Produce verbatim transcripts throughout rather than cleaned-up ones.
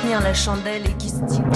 tenir la chandelle et qui se tient.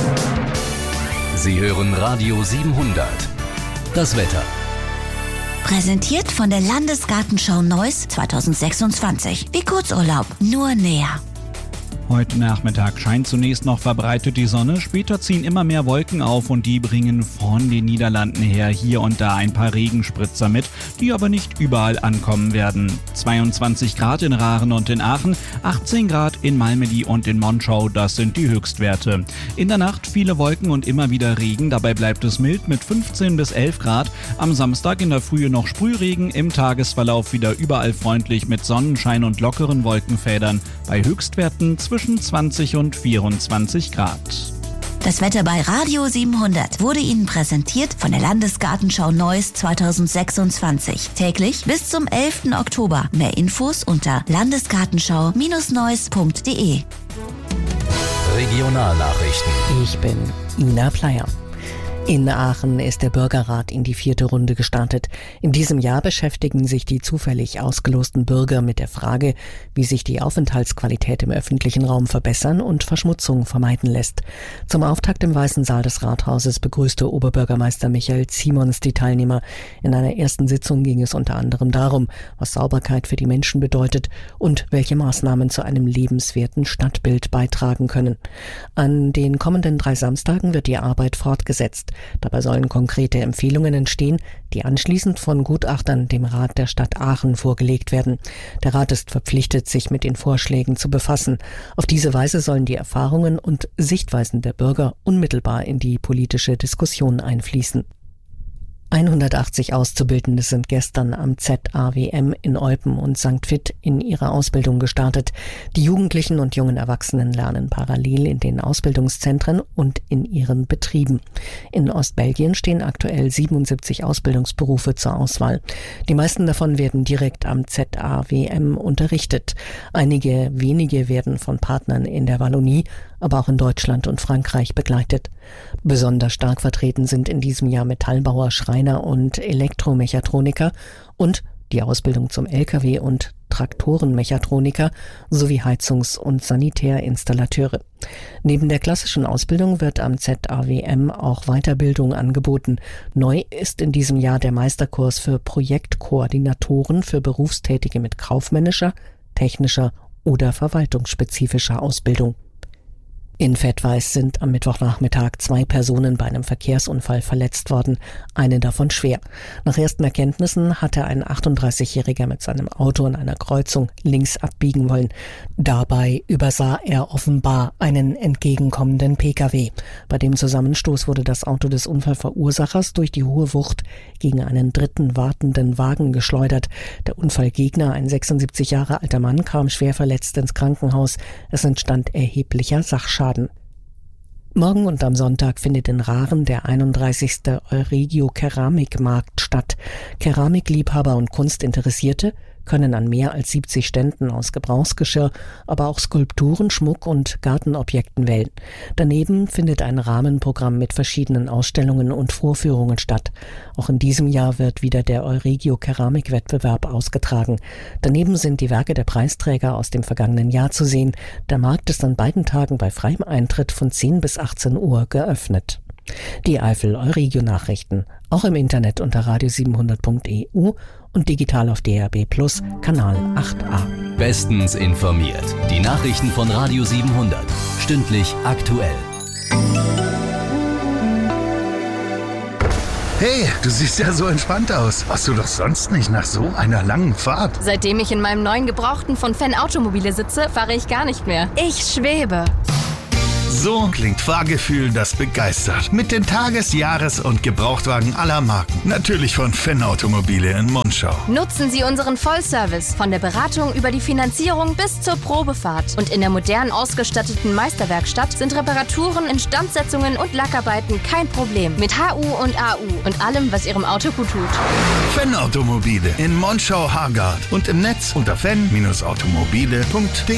Sie hören Radio siebenhundert. Das Wetter. Präsentiert von der Landesgartenschau Neuss zweitausendsechsundzwanzig. Wie Kurzurlaub, nur näher. Heute Nachmittag scheint zunächst noch verbreitet die Sonne, später ziehen immer mehr Wolken auf und die bringen von den Niederlanden her hier und da ein paar Regenspritzer mit, die aber nicht überall ankommen werden. zweiundzwanzig Grad in Raaren und in Aachen, achtzehn Grad in Malmedy und in Monschau, das sind die Höchstwerte. In der Nacht viele Wolken und immer wieder Regen, dabei bleibt es mild mit fünfzehn bis elf Grad. Am Samstag in der Frühe noch Sprühregen, im Tagesverlauf wieder überall freundlich mit Sonnenschein und lockeren Wolkenfädern, bei Höchstwerten zwischen zwanzig und vierundzwanzig Grad. Das Wetter bei Radio siebenhundert wurde Ihnen präsentiert von der Landesgartenschau Neuss zweitausendsechsundzwanzig. Täglich bis zum elften Oktober. Mehr Infos unter landesgartenschau Neuss punkt de. Regionalnachrichten. Ich bin Ina Pleier. In Aachen ist der Bürgerrat in die vierte Runde gestartet. In diesem Jahr beschäftigen sich die zufällig ausgelosten Bürger mit der Frage, wie sich die Aufenthaltsqualität im öffentlichen Raum verbessern und Verschmutzung vermeiden lässt. Zum Auftakt im Weißen Saal des Rathauses begrüßte Oberbürgermeister Michael Simons die Teilnehmer. In einer ersten Sitzung ging es unter anderem darum, was Sauberkeit für die Menschen bedeutet und welche Maßnahmen zu einem lebenswerten Stadtbild beitragen können. An den kommenden drei Samstagen wird die Arbeit fortgesetzt. Dabei sollen konkrete Empfehlungen entstehen, die anschließend von Gutachtern dem Rat der Stadt Aachen vorgelegt werden. Der Rat ist verpflichtet, sich mit den Vorschlägen zu befassen. Auf diese Weise sollen die Erfahrungen und Sichtweisen der Bürger unmittelbar in die politische Diskussion einfließen. hundertachtzig Auszubildende sind gestern am Z A W M in Eupen und Sankt Vith in ihre Ausbildung gestartet. Die Jugendlichen und jungen Erwachsenen lernen parallel in den Ausbildungszentren und in ihren Betrieben. In Ostbelgien stehen aktuell siebenundsiebzig Ausbildungsberufe zur Auswahl. Die meisten davon werden direkt am Z A W M unterrichtet. Einige wenige werden von Partnern in der Wallonie, aber auch in Deutschland und Frankreich begleitet. Besonders stark vertreten sind in diesem Jahr Metallbauer, Schreiner und Elektromechatroniker und die Ausbildung zum L K W- und Traktorenmechatroniker sowie Heizungs- und Sanitärinstallateure. Neben der klassischen Ausbildung wird am Z A W M auch Weiterbildung angeboten. Neu ist in diesem Jahr der Meisterkurs für Projektkoordinatoren für Berufstätige mit kaufmännischer, technischer oder verwaltungsspezifischer Ausbildung. In Vettweiß sind am Mittwochnachmittag zwei Personen bei einem Verkehrsunfall verletzt worden, eine davon schwer. Nach ersten Erkenntnissen hatte ein achtunddreißigjähriger mit seinem Auto an einer Kreuzung links abbiegen wollen. Dabei übersah er offenbar einen entgegenkommenden P K W. Bei dem Zusammenstoß wurde das Auto des Unfallverursachers durch die hohe Wucht gegen einen dritten wartenden Wagen geschleudert. Der Unfallgegner, ein sechsundsiebzig Jahre alter Mann, kam schwer verletzt ins Krankenhaus. Es entstand erheblicher Sachschaden. Morgen und am Sonntag findet in Raaren der einunddreißigste Euregio Keramikmarkt statt. Keramikliebhaber und Kunstinteressierte können an mehr als siebzig Ständen aus Gebrauchsgeschirr, aber auch Skulpturen, Schmuck und Gartenobjekten wählen. Daneben findet ein Rahmenprogramm mit verschiedenen Ausstellungen und Vorführungen statt. Auch in diesem Jahr wird wieder der Euregio Keramikwettbewerb ausgetragen. Daneben sind die Werke der Preisträger aus dem vergangenen Jahr zu sehen. Der Markt ist an beiden Tagen bei freiem Eintritt von zehn bis achtzehn Uhr geöffnet. Die Eifel Euregio Nachrichten, auch im Internet unter radio siebenhundert punkt e u und digital auf D A B plus, Kanal acht a. Bestens informiert. Die Nachrichten von Radio siebenhundert. Stündlich aktuell. Hey, du siehst ja so entspannt aus. Warst du doch sonst nicht nach so einer langen Fahrt? Seitdem ich in meinem neuen Gebrauchten von Fan Automobile sitze, fahre ich gar nicht mehr. Ich schwebe. So klingt Fahrgefühl, das begeistert. Mit den Tages-, Jahres- und Gebrauchtwagen aller Marken. Natürlich von Fan Automobile in Monschau. Nutzen Sie unseren Vollservice von der Beratung über die Finanzierung bis zur Probefahrt. Und in der modern ausgestatteten Meisterwerkstatt sind Reparaturen, Instandsetzungen und Lackarbeiten kein Problem. Mit H U und A U und allem, was Ihrem Auto gut tut. Fan Automobile in Monschau-Hargard und im Netz unter fan Bindestrich automobile punkt de.